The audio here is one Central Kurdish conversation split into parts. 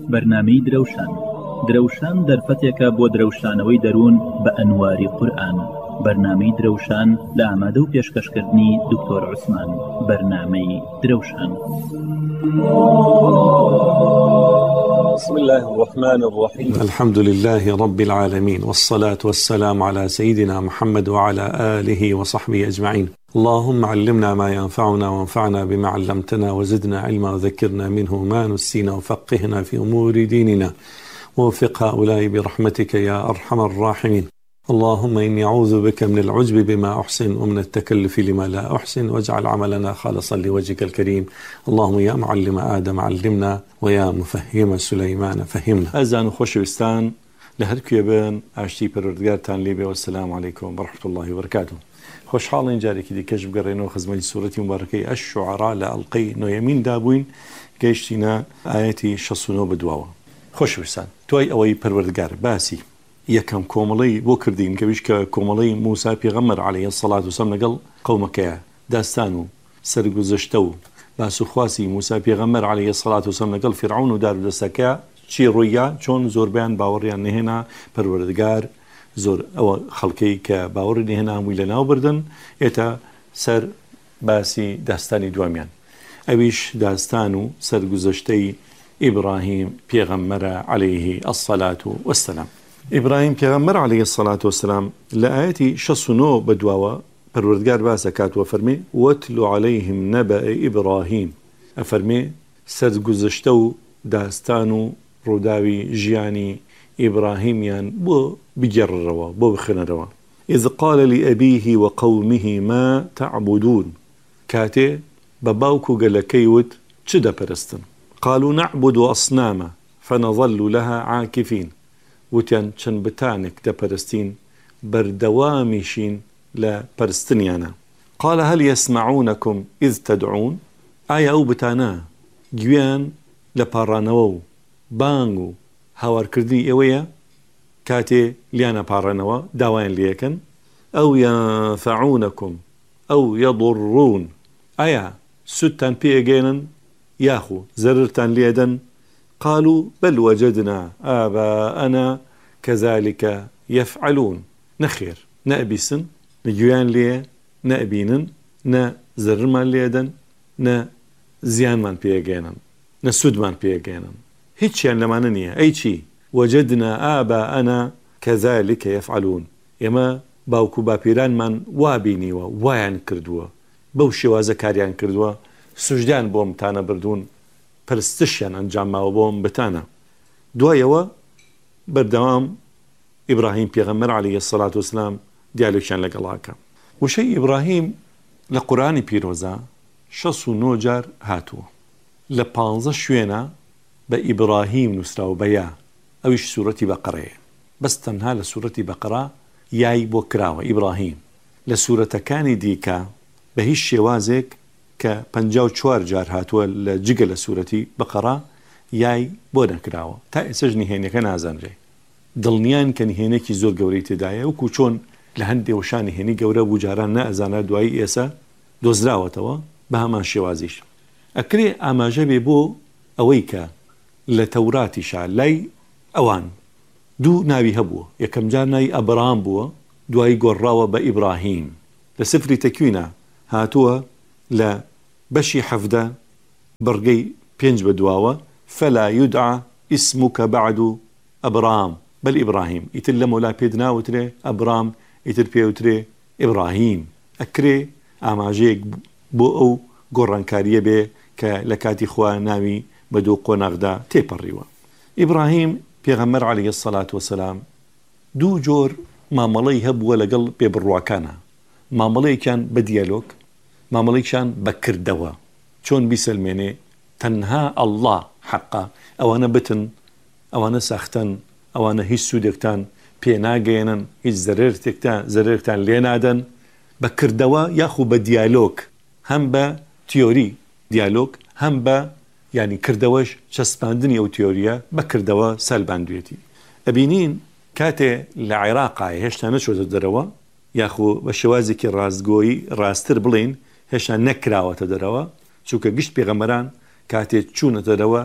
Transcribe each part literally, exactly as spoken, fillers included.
بەرنامەی درەوشان درەوشان دەرفەتێکە بۆ درەوشانەوەی دەروون بە ئەنواری قورئان. بەرنامەی درەوشان لە ئامادە و پێشکەشکردنی دکتۆر عوسمان. بەرنامەی درەوشان. بسم الله الرحمن الرحيم. الحمد لله رب العالمين، والصلاة والسلام على سيدنا محمد وعلى آله وصحبه أجمعين. اللهم علمنا ما ينفعنا وانفعنا بما علمتنا وزدنا علما وذكرنا منه ما نسينا وفقهنا في أمور ديننا ووفق هؤلاء برحمتك يا أرحم الراحمين. اللهم إني أعوذ بك من العجب بما أحسن ومن التكلف لما لا أحسن، واجعل عملنا خالصا لوجهك الكريم. اللهم يا معلم آدم علمنا ويا مفهم سليمان فهمنا. أزان خوشوستان لهر كيبان عشتي پروردگارتان ليبي، والسلام عليكم ورحمة الله وبركاته. خوشحالين جارێکی دیکەش بگەڕێنەوە خزمەتی سوورەتی مبارەکەی الشعراء لە ئەڵقەی نۆیەمین دابووین، گەیشتینە ئاەتی شەست و نۆ بەدواوە. خۆشەویستان، توای ئەوەی پەروەردگار باسی یەکەم کۆمەڵەی بۆ کردین کەویش کە کۆمەڵەی موسا پێغەمبەر عەلەیهی السەڵات وسەلام لەگەڵ قەومەکەیە داستان و سەرگوزەشتە و باس و خواسی موسا پێغەمبەر عەلەیهی السەڵات وسەلام لەگەڵ فیرعون و دارودەستەکە چی ڕوویە، چۆن زۆربیان باوەڕیان نەهێنا پەروەردگار زۆر ئەوە خەڵکەی کە باوەڕی نەهێنا هەمووی لەناو بردن. ئێتە سەر باسی داستانی دوامیان، ئەویش داستان و سەرگوزەشتەی ئیبراهیم پێغەمبەرە عەلەیهی السەڵات وەسەلام. ئیبراهیم پێغەمبەر عەلەیهی السەڵات وەسەلام لە ئاەتی شەست و نۆ بەدواوە پەروەردگار باسە کاتوە فەرمێ وەتلو عەلەیهیم نەبەئە ئیبراهیم، ئەفەرمێ سەرگوزەشتە و داستان و ڕووداوی ژیانی ئیبراهیمیان بۆ بگەڕڕەوە، بۆ بخێنەرەوە. إذ قال لأبيه وقومه ما تعبدون، كاتي بباوكو قلكي وت چدا پرستن. قالوا نعبد أصناما فنظل لها عاكفين، وتيان چن بتانك دا پرستين بردوامشين لا پرستنيانا. قال هل يسمعونكم إذ تدعون، آية أو بتانا جوان لپارانوو بانگو هاوار کردنی ئێوەیە کاتێ لیانە پاڕێنەوە داوایان لێکن. ئەو ينفعونكم ئەو يضرون، ئایا سودتان پێگەێنن یاخو زەررتان لێدەن. قالوا بل وجدنا آباءنا كذلك يفعلون، نەخێر نەئەبیسن نەگویان لێ نەئەبینن نە زەررمان لێدەن نە زیانمان پێگەێنن نە سودمان پێگەێنن، هیچیان لەمانە نییە. ئەی چی؟ وجدنا آباءنا كذلك يفعلون، ئێمە باوکو باپیرانمان وابینیوە وایان کردووە، بەو شێوازە کاریان کردووە، سوژدیان بۆم تانە بردوون، پرستشیان ئەنجاماوە بۆم بتانە. دوایەوە بەردەوام ئیبراهیم پێغەمبەر عەلەیهی السەڵات وەسەلام دیالۆگیان لەگەڵاکە. وشەی ئیبراهیم لە قورئانی پیرۆزە شەست و نۆ جار هاتووە، لە پانزە شوێنە بە ئیبراهیم نووسراوە بەیا، ئەویش سوورەتی بەقەرەیە، بەس تەنها لە سوورەتی بەقەرە یای بۆ کراوە ئیبراهیم. لە سوورەتەکانی دیکە بە هیچ شێوازێک کە پەنجا و چوار جار هاتووە لە جگە لە سوورەتی بەقەرە یای بۆ نەکراوە، تا ئێسەش نهێنیەکە نازانرێ. دڵنیان کە نهێنێکی زۆر گەورەی تێدایە، وەکو چۆن لە هەندێک وشان نهێنی گەورە بوو جاران نەئەزانە دوایی ئێسە دۆزراوەتەوە بە هەمان شێوازیش. ئەکرێ ئاماژە بێ بۆ ئەوەی کە لە تەوراتیشا لای ئەوان دوو ناوی هەبووە، یەکەم جار ناوی ئەبرام بووە، دوایی گۆڕاوە بە ئیبراهیم. لە سفری تەکوینە هاتووە لە بەشی حەفدە بڕگەی پێنج بەدواوە فەلا یودعا ئیسموکە بەعد ئەبرام بەل ئیبراهیم، ئیتر لە مۆلا پێت ناوترێ ئەبرام، ئیتر پێوترێ ئیبراهیم. ئەکرێ ئاماژەیەک بۆ ئەو گۆڕانکاریە بێ کە لە کاتی خوا ناوی بە دوو قۆناغدا تێپەڕیوە. ئیبراهیم پێغەمبەر عەلەیهی السەڵات وەسەلام دوو جۆر مامەڵەی هەبووە لەگەڵ پێبڕواکانە، مامەڵەیەکیان بە دیالۆگ، مامەڵەیەکیان بە کردەوە، چۆن بیسەلمێنێ تەنها ئەڵڵا حەقا، ئەوانە بتن، ئەوانە ساختن، ئەوانە هیچ سوودێکتان پێ ناگەێنن، هیچ زەرێرتێکتان زەرێرتان لێ نادەن، بە کردەوە یاخو بە دیالۆگ، هەم بە تیۆری دیالۆگ هەم بە یعنی کردەوەش چەسپاندنی ئەو تیۆریە بە کردەوە سەلباندوێتی. ئەبینین کاتێ لە عێراقا هێشتا نەچۆتە دەرەوە، یاخو بە شێوازێکی ڕاستگۆیی ڕاستتر بڵین هێشتا نەکراوەتە دەرەوە، چونکە گشت پێغەمبەران کاتێ چوونەتە دەرەوە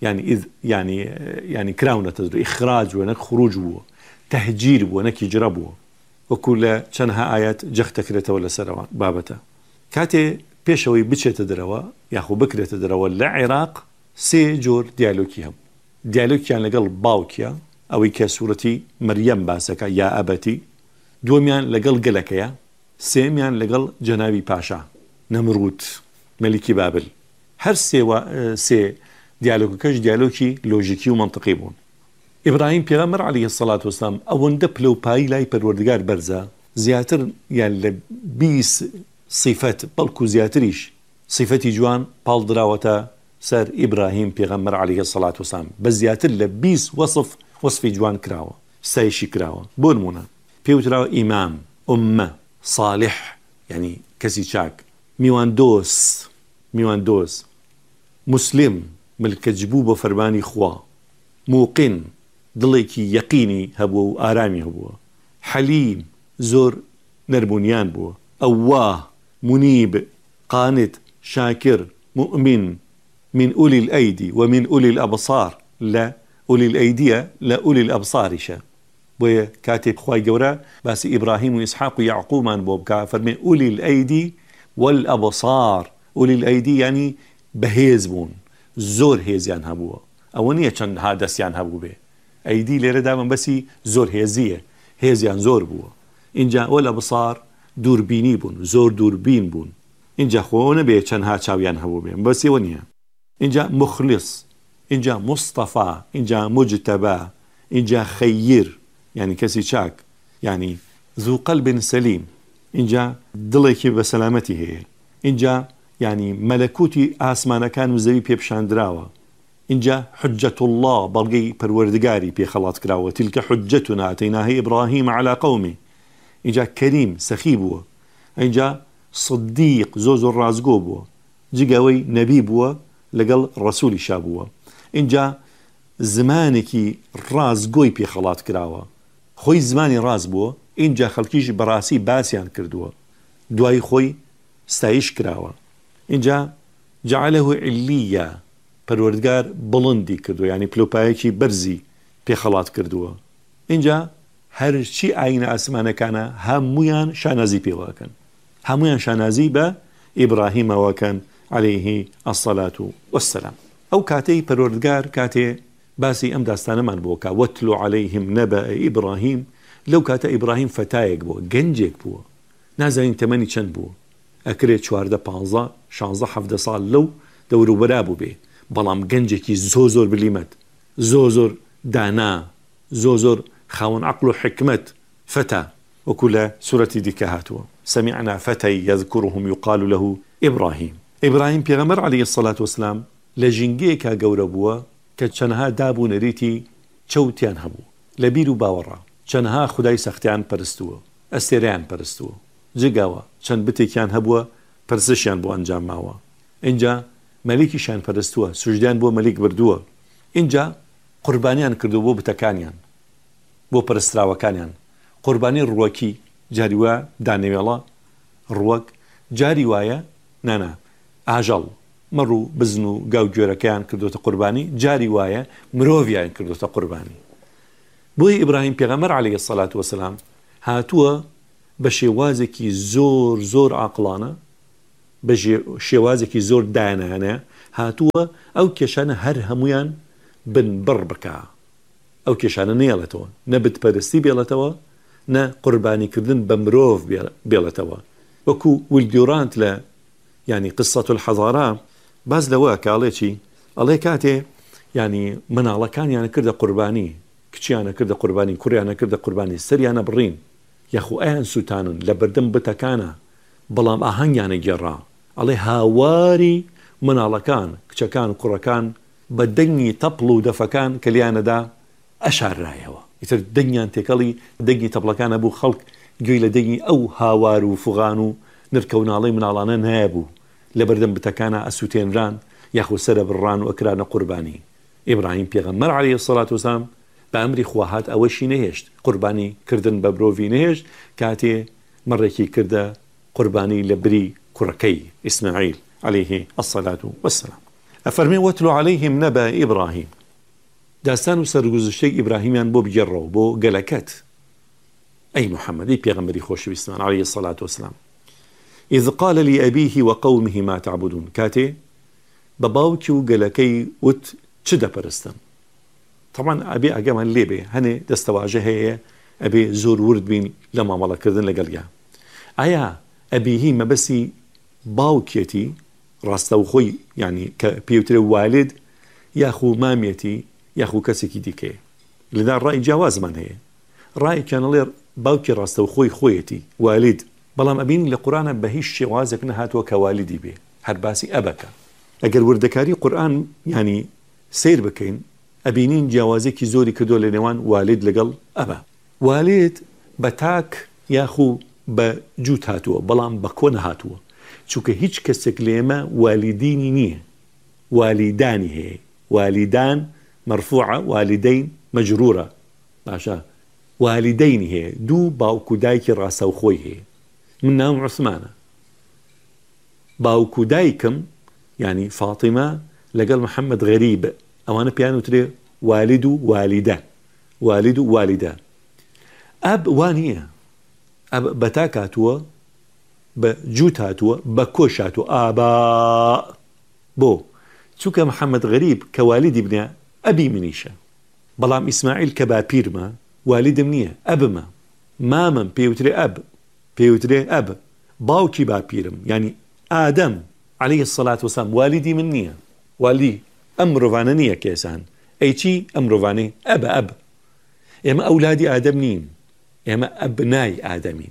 يعني إذ يعني يعني كراونة تدري إخراج ونك خروج بو تهجير ونك يجربو وكل شنها آيات جختكرة ولا سروا بابته كاتي بيشوي بتشة تدروا ياخو بكرة تدروا العراق سي جور ديالوكي هم ديالوكي يعني لقل باوكيا أو كسورتي مريم باسكا يا أبتي دوميان لقل قلكيا سيميان لقل جنابي باشا نمرود ملكي بابل هر سي و سي ديالوكي كش ديالوكي لوجيكي ومنطقي بون إبراهيم پیغمبر عليه الصلاة والسلام أونده بلو باي لاي پروردگار برزا زياتر يعني بيس صفات بلكو زياتريش صفتي جوان بال دراوتا سر إبراهيم پیغمبر عليه الصلاة والسلام بس زياتر لبيس وصف وصفي جوان كراوة سايشي كراوة بورمونا بيوتراو إمام أمة صالح يعني كسي شاك ميوان دوس ميوان دوس مسلم ملك جبوب فرماني خوا موقن دڵێکی یەقینی هەبووە و ئارامی هەبووە حەلیم زۆر نەربوونیان بووە ئەواه منیب قانت شاکر مؤمن من أولي الأيدي ومن أولي الأبصار لا أولي الأيدية لا أولي الأبصارشة بويا كاتب خواي جورا بس إبراهيم وإسحاق ويعقوب من بوبكا فرمي أولي الأيدي والأبصار أولي الأيدي يعني بهيز بون زور هيزيان هبووە ئەوە نییە چەند هادەسیان هەبوو بێ ئەیدی لێرەدا من بەسی زۆر هێزیە هێزیان زۆر بووە اینجا ئەو لە بسار دووربینی بوون زۆر دووربین بوون اینجا خۆ نەبێ چەندها چاویان هەبوو بێ بەسیەوە نییە اینجا مخلص اینجا مصطفى اینجا مجتبى اینجا خير يعني كسي چاک يعني ذو قلب سليم اینجا دڵێکی بە سەلامەتی هەیە اینجا يعني ملكوتي آسمان كان وزوي بيبشان دراوة إنجا حجة الله بلغي پروردگاري بي خلاط كراوة تلك حجتنا أتيناها إبراهيم على قومه إنجا كريم سخيبوا إنجا صديق زوز الرازقوبوا جيقاوي نبيبوا لقل رسول شابوا إنجا زمانكي رازقوي بي خلاط كراوة خوي زماني رازبوا إنجا خلقيش براسي باسيان كردوا دواي خوي ستايش كراوة اینجا جعله عليا پروردگار بلندی کردو یعنی پلوپایکی برزی پی خلاط کردووە اینجا هەر چی ئاینە ئاسمانەکانە هەمویان شانازی پێوەکەن هەمویان شانازی بە ئیبراهیمەوەکەن عليه الصلاة والسلام ئەو کاتەی پەروەردگار کاتێ باسی ئەم داستانەمان بۆکە وەتلو عليهم نەبە ئیبراهیم لەو کاتە ئیبراهیم فەتایەک بووە گەنجێک بووە نازانین تەمەنی چەند بووە ئەکرێت چواردە پانزە شانزە حەڤدە ساڵ لەو دەوروبەرا بوو بێ بەڵام گەنجێکی زۆ زۆر بلیمەت زۆ زۆر دانا زۆ زۆر خاوەن عەقڵ و حکمت فەتا وەکو لە سورەتی دیکە هاتووە سمعنا فتى يذكرهم يقال له إبراهيم إبراهيم پێغەمبەر عليه الصلاة والسلام لە ژینگەیەکە گەورە بووە کە چەندها دابوو نەریتی چەوتیان هەبوو لە بیر و باوەڕا چەندها خودای سەختیان پەرستووە ئەستێرەیان پەرستووە جگاوە چەند بتێکیان هەبووە پرسشیان بۆ ئەنجام ماوە اینجا مەلیکیشان پەرستووە سوژدیان بۆ مەلیک بردووە اینجا قوربانیان کردو بۆ بتەکانیان بۆ پەرستراوەکانیان قوربانی ڕووەکی جاری وە دانەوێڵە ڕووەک جاری وایە نانە ئاژەڵ مەڕ و بزن و گاو گوێرەکەیان کردوتە قوربانی جاری وایە مرۆڤیان کردوتە قوربانی بۆی ئیبراهیم پێغەمبەر عليه الصلاة والسلام هاتووە بە شێوازێکی زۆر زۆر عاقڵانە بە شێوازێکی زۆر دانانە هاتووە ئەو کێشانە هەر هەمویان بن بڕ بکە ئەو کێشانە نێڵێتەوە نە بتپەرستی بێڵێتەوە نە قوربانیکردن بە مرۆڤ بێڵێتەوە وەکو ویلدیۆرانت لە ینی قسەت الحەزارە باز لەوە کاڵێکی ئەڵێ کاتێ ینی مناڵەکانیانە کردە قوربانی کچیانە کردە قوربانی کوڕیانە کردە قوربانی سەریانە بڕین یاخو ئەیان سووتانن لە بەردەم بتەکانە بەڵام ئاهەنگیانە گێڕا ئەڵێ هاواری مناڵەکان کچەکان و کوڕەکان بە دەنگی تەپڵ و دەفەکان کە لیانەدا ئەشاررایەوە ئیتر دەنگیان تێکەڵی دەنگی تەپڵەکانە بوو خەڵک گوێی لە دەنگی ئەو هاوار و فوغان و نرکەوناڵەی مناڵانە نایبوو لە بەردەم بتەکانە ئەسووتێنران یاخو سەرە بڕان و ئەکرانە قوربانی ئیبراهیم پێغەمبەر عليه الصلاة والسلام بە ئەمری خوا هات ئەوەشی نەهێشت قوربانی کردن بە مرۆڤی نەهێشت کاتێ مەڕێکی کردە قوربانی لە بری کوڕەکەی ئیسماعیل عليه الصلاة والسلام ئەفەرمێ وەتلو عەلەیهیم نەبە ئیبراهیم، داستان و سەرگوزشتەی ئیبراهیمیان بۆ بگەڕەوە بۆ گەلەکەت ئەی محەممەد، پێغەمبەری خۆشەویستمان عەلەیهی السەڵات وەسەلام. إذ قال لأبيه وقومه ما تعبدون، كاتي بباوكي وقلكي وت چه دەپەرستن. طبعا أبي أقامان ليبي هني دستواجه هي أبي زور ورد بين لما مالا كردن لقلقا أيا أبي هي ما بسي باوكيتي راستو خوي يعني كبيوتري والد ياخو ماميتي ياخو كسيكي ديكي، لذا الرأي جواز من هي رأي كان لير باوكي راستو خوي خويتي والد، بەڵام ئەبین لە قورآنە بە هیچ شێوازێک نەهاتووە کە والیدی بێ، هەر باسی ئەبەکە. ئەگەر وردەکاری قورآن ینی سیر بکەین ئەبینین جیاوازێکی زۆری کردو لە نێوان والد لەگەڵ ئەبە. والد بە تاک یاخو بە جووت هاتووە، بەڵام بە کۆ نەهاتووە، چونکە هیچ کەسێک لێمە والیدینی نییە، والیدانی هەیە، والیدان مەرفوعە، والیدەین مەجرورە، باشە، والیدەینی هەیە، دوو باوکو دایکی ڕاستەوخۆی هەیە. من ناوم عثمانە، باوکو دایکم يعني فاطمة لقال محمد غريب، أو أنا بيانو تري والد والدة، والد والدة. أب وانية، أب بتاكاتوا بجوتاتوا بكوشاتوا آباء بو تشوك محمد غريب كوالد ابن أبي منيشة، بلام إسماعيل كبابير ما والد منية أب ما ماما بيوتري أب بيوتري أب باوكي بابيرم، يعني آدم عليه الصلاة والسلام والدي منية، والدي أمرفانانية كيسان أي شي أمرفاني أب أب إما أولادي آدمين إما أبناي آدمين،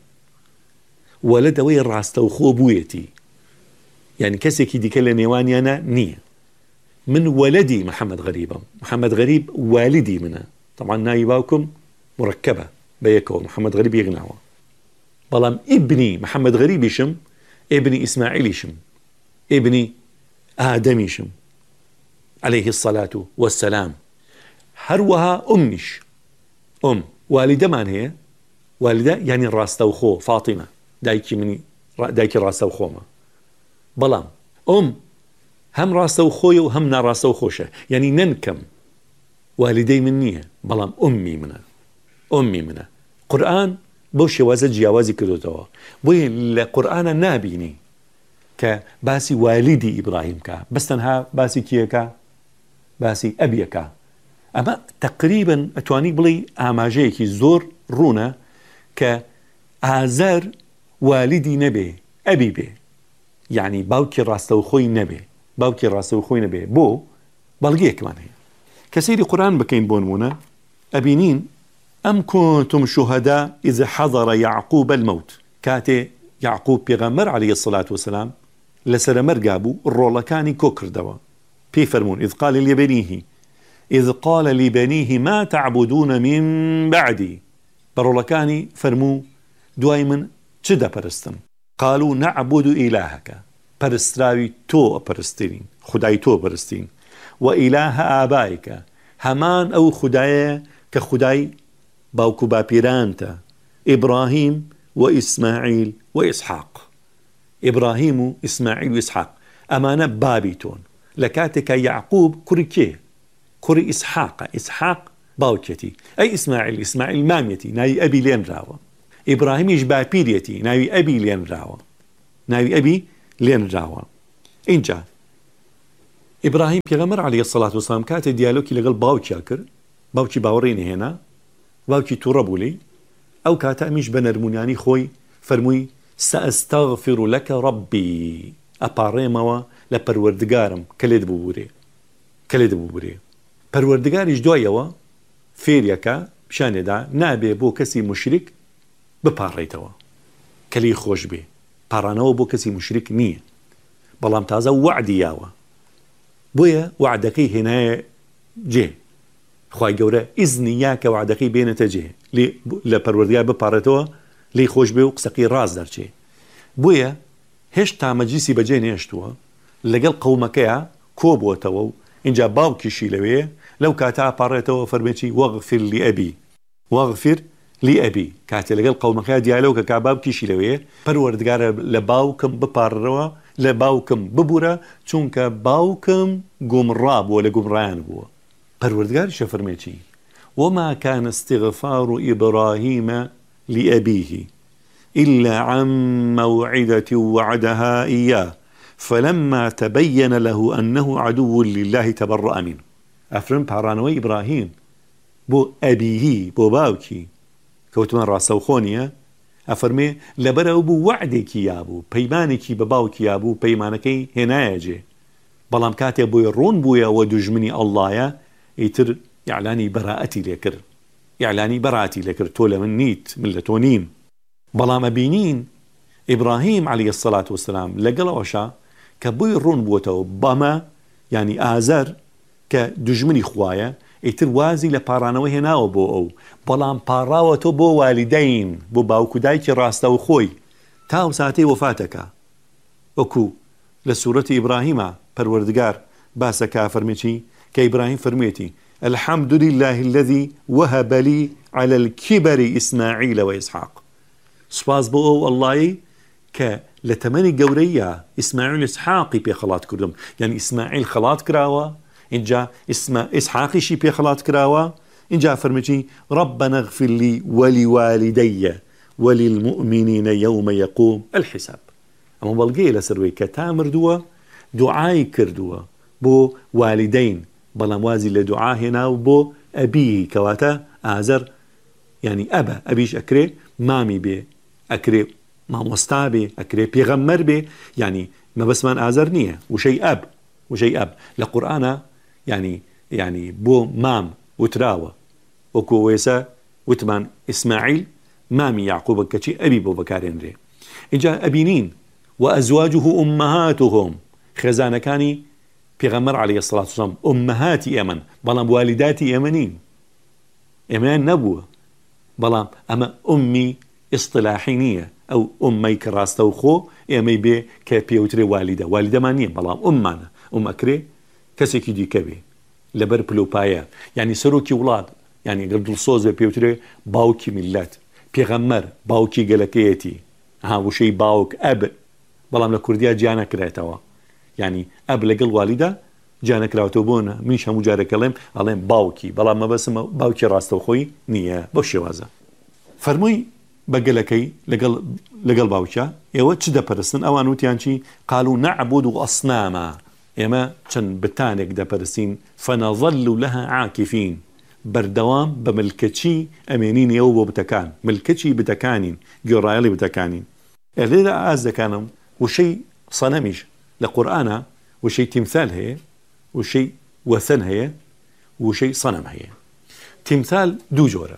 ولد وين راستو خو بويتي، يعني كسي دي كلا نيواني أنا نية من ولدي محمد غريب، محمد غريب والدي منه، طبعا نايباكم مركبة بيكو محمد غريب يغنعوا، بلام ابني محمد غريب يشم، ابني إسماعيل يشم، ابني آدم يشم عليه الصلاة والسلام. هروها أمش أم والدة من هي؟ والدة يعني راستو خو فاطمة دايكي مني دايكي راستو خوما، بلام أم هم راستو خوي وهم نا راستو خوشة، يعني ننكم والدي منية، بلام أمي منها أمي منها. قرآن بوش وازج جوازي كدو توا بوي القرآن نابيني كباسي والدي إبراهيم كا، بس تنها باسي كيكا باسي أبيكا، أما تقريبا أتواني بلي آماجيكي زور رونا كآزار والدي نبي أبي بي، يعني باوكي راستو خوي نبي، باوكي راستو خوي نبي بو بلغيه كمان هي كسيري قرآن بكين بونمونا أبينين أم كنتم شهداء إذا حضر يعقوب الموت، كاتي يعقوب بيغمر عليه الصلاة والسلام لسر مرقابو الرولكاني كوكر دوا بي فرمون إذ قال لبنيه إذ قال لبنيه ما تعبدون من بعدي، برولكاني فرمو دوايمن چدا پرستن، قالوا نعبد إلهك، پرستراوي تو پرستين خداي تو پرستين، وإله آبائك، همان أو خداي كخداي باوكو بابيرانتا إبراهيم وإسماعيل وإسحاق، إبراهيم وإسماعيل وإسحاق أمانة بابيتون لكاتك يعقوب كوريكيه كوري إسحاق، إسحاق باوكيتي أي إسماعيل، إسماعيل ماميتي ناوي أبي لين راوة، إبراهيم يش بابيريتي ناوي أبي لين راوة، ناوي أبي لين راوة. إنجا إبراهيم بيغمر عليه الصلاة والسلام كاتي ديالوكي لغل باوكي أكر، باوكي باوريني هنا باوكي توربولي أو كاتا مش بنرمونياني خوي فرموي سأستغفر لك ربي أباريموا لپروردگارم كليد بوري كليد بوري پروردگاريش دويوا فيريكا بشان دا نابي بو كسي مشرك بپاريتوا كلي خوش بي پارانو بو كسي مشرك نية، بلام تازا وعدي ياوا بويا وعدكي هنا جي خواهي قورا إذني ياك وعدكي بينتا جي لپروردگار بپاريتوا لي خوش بي وقسقي راز در چه بويا هش تا مجلسي بجي نيشتوا لقل قومكيا كوبوتوا إنجا باوكي شيلوية لو كاتا باريتوا فرميتي واغفر لأبي واغفر لأبي كاتا لقل قومكيا ديالوكا كاباوكي شيلوية پروردگار لباوكم بپارروا لە باوکم ببوورە چونکە باوکم گومڕا بووە لە گومڕایان بووە. پەروەردگاریشە فەرمێتی وما كان استغفار إبراهيم لأبيه إلا عن موعدة وعدها إياه فلما تبين له أنه عدو لله تبرأ منه. أفرم پارانەوەی ئیبراهیم بۆ ئەبیهی بۆ باوکی کەوتمان ڕاستەوخۆنیە ئەفەرمێ لەبەرەوە بوو وعدێکی یابوو پەیمانێکی بە باوکی یابوو پەیمانەکەی هێنایەجێ بەڵام کاتێ بۆی ڕوون بووە و دوژمنی ئەڵڵایە ئیتر یعلانی بەراەتی لێکرد یعلانی بەراەتی لێکرد تۆ لە من نیت من لە تۆ نیم. بەڵام ئەبینین ئیبراهیم عەلەیهی السەڵات وەسەلام لەگەڵەوەشە کە بۆی ڕوون بووەتەوە بەمە ینی ئازەر کە دوژمنی خوایە ئیتر وازی لە پارانەوە هێناوە بۆ ئەو بەڵام پاڕاوەتەوە بۆ والیدەین بۆ باوکو دایکی ڕاستەو خۆی تا ساتەی وەفاتەکە وەکو لە سوورەتی ئیبراهیمە پەروەردگار باسەکە فەرمێتی کە ئیبراهیم فەرمێتی الحمد لله الذي وهب لي على الكبر إسماعيل وإسحاق. سپاس بۆ ئەو ئەڵڵایی کە لە تەمەنی گەورەیە ئیسماعیل ئیسحاقی پێ خەڵات کردم یعنی ئیسماعیل خەڵات کراوە اینجا ئیسحاقیشی پێ خەڵات کراوە اینجا فەرمێتی ربنا اغفر لي ولوالدي وللمؤمنين يوم يقوم الحساب. ئەمە بەڵگەیە لەسەروەی کە تا مردووە دوعای کردووە بۆ والیدەین بەڵام وازی لە دوعا هێناو بۆ ئەبی کەواتە ئازەر ینی ئەبە ئەبیش ئەکرێ مامی بێ ئەکرێ مامۆستا بێ ئەکرێ پێغەمبەر بێ ینی مەبەسمان ئازەر نییە وشەی ئەب وشەی ئەب لە قورئانە ینی ینی بۆ مام وتراوە وەکو وێسە وتمان ئیسماعیل مامی یعقوبە کەچی ئەبی بۆ بەکارێنرێ. اینجا ئەبینین وأزواجه أمهاتهم خێزانەکانی پێغەمبەر عەلەیهی السەڵات وەسەلام ئومەهاتی ئێمەن بەڵام والیداتی ئێمە نین ئێمەیان نەبووە بەڵام ئەمە ئومی ئیصطلاحی نییە ئەو ئومەی کە ڕاستەوخۆ ئێمەی بێ کە پێوترێ والیدە والیدەمان نییە بەڵام ئوممانە ئوم ئەکرێ کەسێکی دیکە بێ لەبەر پلوپایە ینی سەرۆکی وڵات ینی گەر دڵسۆز بێ پێوترێ باوکی میلەت پێغەمبەر باوکی گەلەکەیەتی ها وشەی باوک ئەب بەڵام لە کوردیا جیا نەکرێتەوە ینی ئەب لەگەڵ والیدە جا نەکراوەتەوە بۆنە منیش هەموو جارێکەڵێم ئەڵێم باوکی بەڵام مەبەسم باوکی ڕاستەوخۆی نییە بۆ شێوازە. فەرمووی بە گەلەکەی لەگەڵ لەگەڵ باوکە ئێوە چ دەپەرستن ئەوان وتیان چی قالوا نعبد أصناما ئێمە چەند بتانێک دەپەرستین فنظل لها عاكفين بەردەوام بە ملکەچی ئەمێنین ئێوە بۆ بتەکان ملکەچی بتەکانین گۆڕایەڵی بتەکانین. لێرە ئاز دەکانم وشەی سەنەمیش لە قورئانە وشەی تیمثال هەیە وشەی وەثن هەیە وشەی سەنەم هەیە. تیمثال دوو جۆرە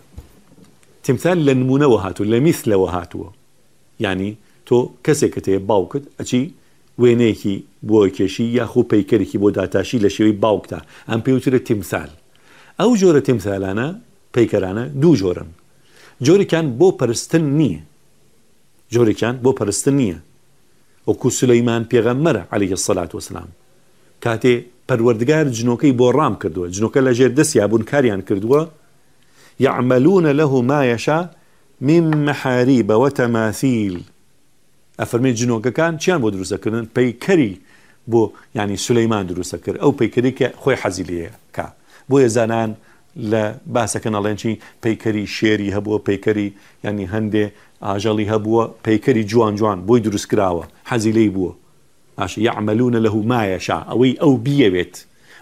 تیمثال لە نمونەوە هاتووە لە میثلەوە هاتووە ینی تۆ کەسێکت هەیە باوکت ئەچی وێنەیەکی بۆ کێشی یاخۆ پەیکەرێکی بۆ داتاشی لە شێوەی باوکتە ئەم پێوترە تیمثال. ئەو جۆرە تیمثالانە پەیکەرانە دوو جۆرن جۆرێکیان بۆ پەرستن نییە جۆرێکیان بۆ پەرستن نییە وەکو سولەیمان پێغەمبەر عەلەیهی السەڵات وەسەلام کاتێ پەروەردگار جنۆکەی بۆ ڕام کردووە جنۆکە لە ژێر دەستیا بوون کاریان کردووە يعملون له ما يشاء من محاريب وتماثيل ئەفەرمێ جنۆکەکان چیان بۆ دروستەکردن پەیکەری بۆ ینی سولەیمان دروستە کرد ئەو پەیکەری کە خۆی حەزی لێیە کا بۆیە زانان لە باسەکە نەڵێن چی پەیکەری شێری هەبووە پەیکەری ینی هەندێ ئاژەڵی هەبووە پەیکەری جوان جوان بۆی دروست کراوە حەزی لێی بووە ئاش يعملون له ما يشاء ئەوەی ئەو بیەوێت